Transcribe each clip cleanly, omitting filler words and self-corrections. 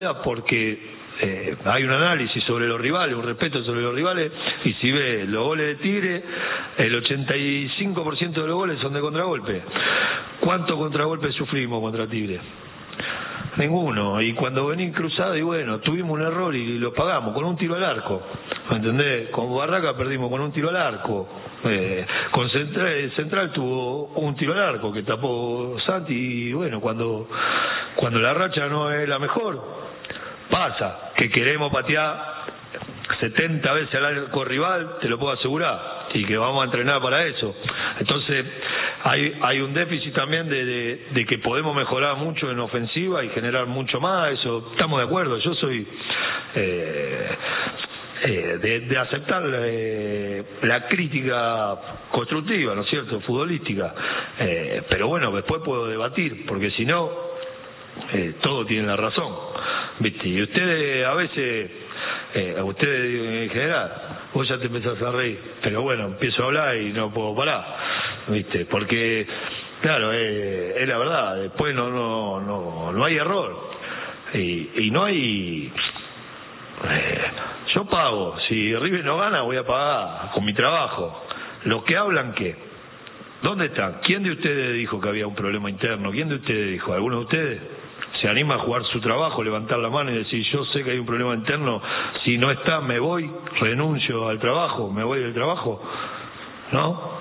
porque hay un análisis sobre los rivales, un respeto sobre los rivales, y si ve los goles de Tigre, el 85% de los goles son de contragolpe. ¿Cuántos contragolpes sufrimos contra Tigre? Ninguno. Y cuando venís cruzado, y bueno, tuvimos un error y lo pagamos con un tiro al arco, ¿me entendés? Con Barraca perdimos con un tiro al arco, con Central tuvo un tiro al arco que tapó Santi, y bueno, cuando la racha no es la mejor, pasa que queremos patear 70 veces al arco rival, te lo puedo asegurar, y que vamos a entrenar para eso. Entonces hay un déficit también de que podemos mejorar mucho en ofensiva y generar mucho más, eso estamos de acuerdo. Yo soy de aceptar la crítica constructiva, ¿no es cierto?, futbolística, pero bueno, después puedo debatir, porque si no, todos tienen la razón, ¿viste? Y ustedes a veces, ustedes en general, vos ya te empezás a reír, pero bueno, empiezo a hablar y no puedo parar, ¿viste? Porque claro, es la verdad, después no hay error, y no hay, yo pago, si River no gana voy a pagar con mi trabajo. Los que hablan, ¿qué? ¿Dónde están? ¿Quién de ustedes dijo que había un problema interno? ¿Quién de ustedes dijo? ¿Alguno de ustedes se anima a jugar su trabajo, levantar la mano y decir, yo sé que hay un problema interno, si no está me voy, renuncio al trabajo, me voy del trabajo? ¿No?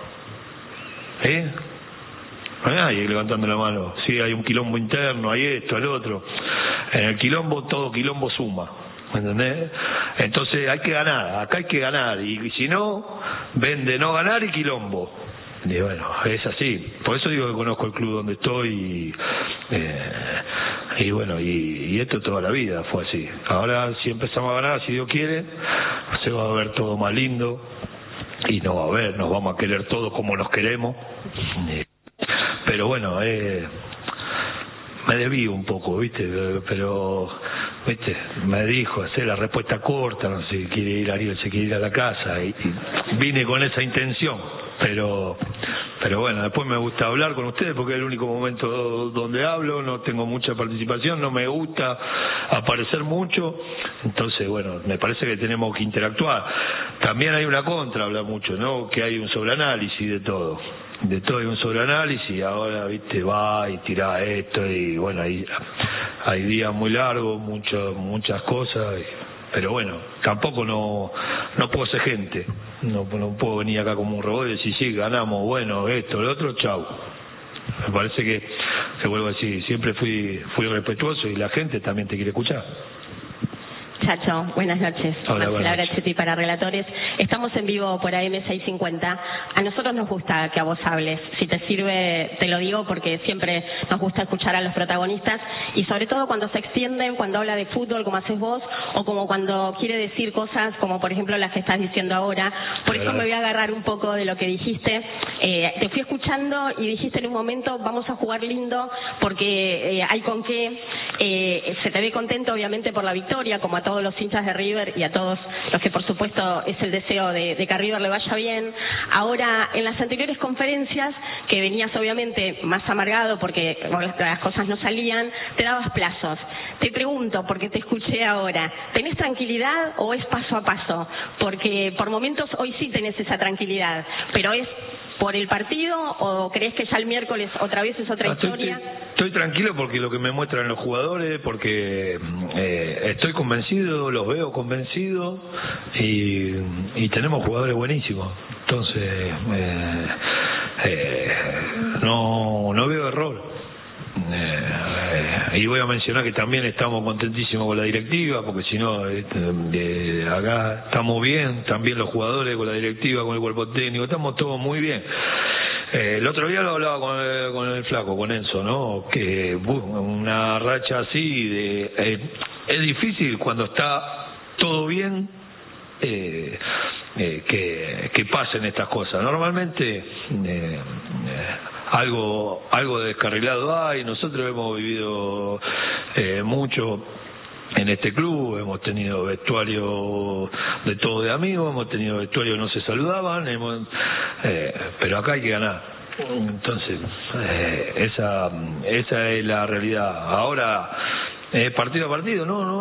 No hay nadie levantando la mano. Sí, hay un quilombo interno, hay esto, el otro. En el quilombo, todo quilombo suma, ¿me entendés? Entonces hay que ganar, acá hay que ganar, y si no, vende no ganar y quilombo. Y bueno, es así. Por eso digo que conozco el club donde estoy, y bueno, y esto toda la vida fue así. Ahora si empezamos a ganar, si Dios quiere, se va a ver todo más lindo, y no va a haber, nos vamos a querer todos como nos queremos. Pero bueno, me desvío un poco, ¿viste? Pero, ¿viste? Me dijo hacer la respuesta corta, no sé, quiere ir Ariel, se quiere ir a la casa, y vine con esa intención, pero bueno, después me gusta hablar con ustedes porque es el único momento donde hablo, no tengo mucha participación, no me gusta aparecer mucho, entonces bueno, me parece que tenemos que interactuar. También hay una contra, habla mucho, ¿no? Que hay un sobreanálisis de todo hay un sobreanálisis, ahora, viste, va y tira esto, y bueno, hay días muy largos, muchas cosas, pero bueno, tampoco no puedo ser gente, no puedo venir acá como un robot y decir, sí, ganamos, bueno, esto, lo otro, chau. Me parece que, se vuelvo a decir, siempre fui respetuoso, y la gente también te quiere escuchar. Chacho, buenas noches. Hola, Marcela Brachetti para Relatores. Estamos en vivo por AM650. A nosotros nos gusta que a vos hables. Si te sirve, te lo digo porque siempre nos gusta escuchar a los protagonistas, y sobre todo cuando se extienden, cuando habla de fútbol como haces vos, o como cuando quiere decir cosas como por ejemplo las que estás diciendo ahora. Por eso me voy a agarrar un poco de lo que dijiste. Te fui escuchando y dijiste en un momento, vamos a jugar lindo porque hay con qué. Se te ve contento obviamente por la victoria, como a todos los hinchas de River y a todos los que por supuesto es el deseo de que a River le vaya bien. Ahora, en las anteriores conferencias, que venías obviamente más amargado porque las cosas no salían, te dabas plazos. Te pregunto, porque te escuché ahora, ¿tenés tranquilidad o es paso a paso? Porque por momentos hoy sí tenés esa tranquilidad, pero ¿es por el partido o crees que ya el miércoles otra vez es otra historia? Estoy tranquilo porque lo que me muestran los jugadores, porque estoy convencido, los veo convencidos, y tenemos jugadores buenísimos. Entonces, no veo error. Y voy a mencionar que también estamos contentísimos con la directiva, porque si no, acá estamos bien, también los jugadores con la directiva, con el cuerpo técnico, estamos todos muy bien. El otro día lo hablaba con el flaco, con Enzo, ¿no? Que una racha así, es difícil cuando está todo bien, que pasen estas cosas. Normalmente algo de descarrilado hay. Nosotros hemos vivido mucho en este club, hemos tenido vestuario de todo de amigos, hemos tenido vestuario que no se saludaban, pero acá hay que ganar. Entonces esa es la realidad. Ahora partido a partido, no